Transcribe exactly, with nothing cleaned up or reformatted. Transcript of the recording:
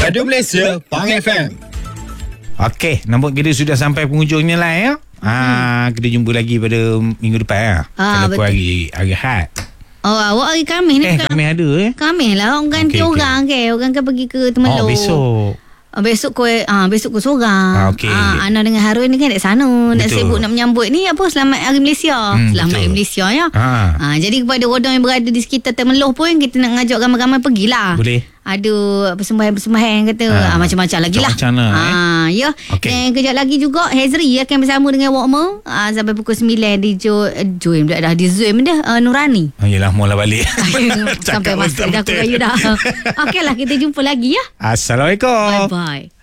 Radio Malaysia, Pang F M. Okey, nampak kita sudah sampai penghujungnya lah ya. Ah, hmm. Kita jumpa lagi pada minggu depan ya. Ah, Kalau aku hari hari Ahad. Oh, awak hari Khamis ni Eh, bukan? Khamis ada eh. Khamis lah orang ganti Okey, okey. orang ke. Orang kan pergi ke Temeluk. Oh, besok. Ah, besok kau ah besok kau seorang. Ah, okey. Ah, Ana dengan Harun ni kan dekat sana nak Betul. sibuk nak menyambut ni apa Selamat Hari Malaysia. Hmm, Selamat betul. Hari Malaysia ya. Ah. Ah, jadi kepada orang yang berada di sekitar Temeluk pun kita nak ngajak ramai-ramai pergilah. Boleh. Ada persembahan-persembahan kata Ah, ah, macam-macam lagi lah. macam-macam lah, eh. Ah, ya. Okey. Dan kejap lagi juga Hazri akan bersama dengan Wakma ah, sampai pukul sembilan di Jo Joim dah dah di Zoom dah uh, Nurani. Oh, yelah, mula balik. Sampai Cakap masa dah aku betul-betul. raya dah. Okeylah kita jumpa lagi ya. Assalamualaikum. Bye bye.